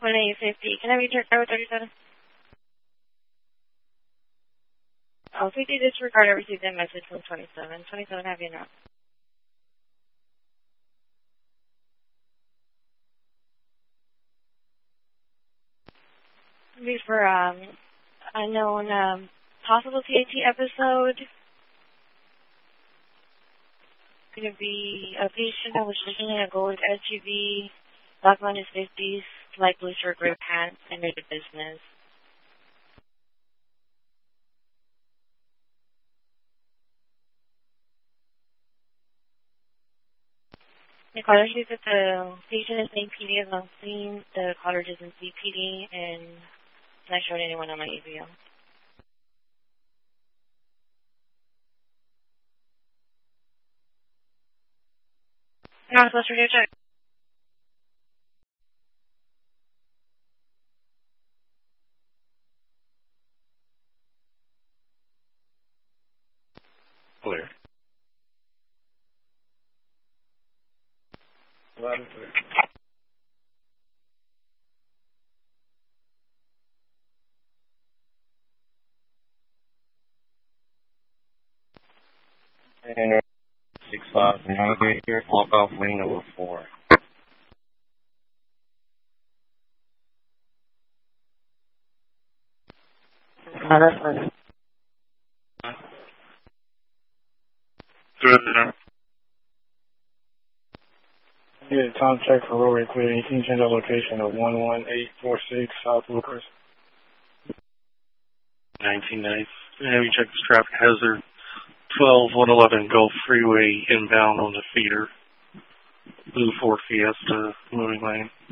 1850. Can I reach your car with 37? Oh, 50 disregard. I received that message from 27. 27, have you not? Be for unknown possible TAT episode. Going to be a patient that was looking at a gold SUV, black on his 50s, light blue shirt, gray pants, and made a business. The caller says that the patient is named PD as on scene. The caller doesn't see PD and not showing anyone on my AVL. Northwest Radio check. Clear. Loud and clear. And 65 navigator, block off lane number 4. That's fine. Yeah, time check for roadway clear. You can change the location of 11846 South Lucas. 1990. Heavy check this traffic hazard. 12111 Gulf Freeway inbound on the feeder. Blue Ford Fiesta moving lane.